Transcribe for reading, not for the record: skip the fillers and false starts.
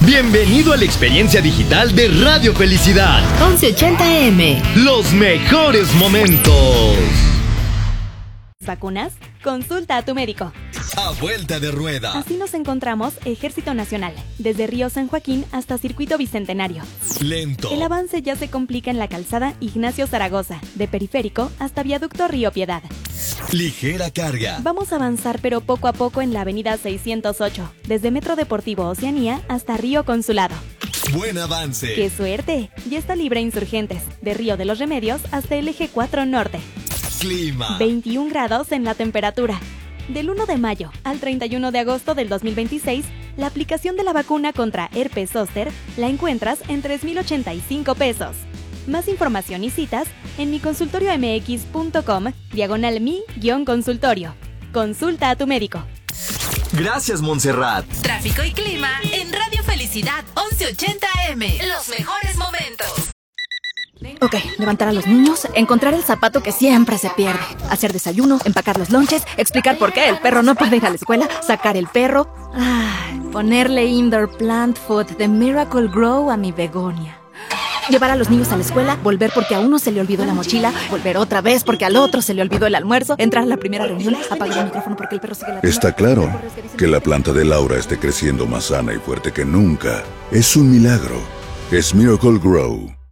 Bienvenido a la experiencia digital de Radio Felicidad. 1180M. Los mejores momentos. ¿Vacunas? Consulta a tu médico. A vuelta de rueda. Así nos encontramos Ejército Nacional, desde Río San Joaquín hasta Circuito Bicentenario. Lento. El avance ya se complica en la calzada Ignacio Zaragoza, de Periférico hasta Viaducto Río Piedad. Ligera carga. Vamos a avanzar pero poco a poco en la avenida 608, desde Metro Deportivo Oceanía hasta Río Consulado. Buen avance. ¡Qué suerte! Ya está libre Insurgentes, de Río de los Remedios hasta el Eje 4 Norte. Clima. 21 grados en la temperatura. Del 1 de mayo al 31 de agosto del 2026, la aplicación de la vacuna contra herpes zóster la encuentras en 3,085 pesos. Más información y citas en miconsultoriomx.com/mi-consultorio. Consulta a tu médico. Gracias, Montserrat. Tráfico y clima en Radio Felicidad 1180M. Los mejores momentos. Ok, levantar a los niños, encontrar el zapato que siempre se pierde, hacer desayuno, empacar los lonches, explicar por qué el perro no puede ir a la escuela, sacar el perro, ponerle indoor plant food de Miracle Grow a mi begonia. Llevar a los niños a la escuela, volver porque a uno se le olvidó la mochila, volver otra vez porque al otro se le olvidó el almuerzo, entrar a la primera reunión, apagar el micrófono porque el perro sigue ladrando. Está claro que la planta de Laura esté creciendo más sana y fuerte que nunca. Es un milagro. Es Miracle Grow.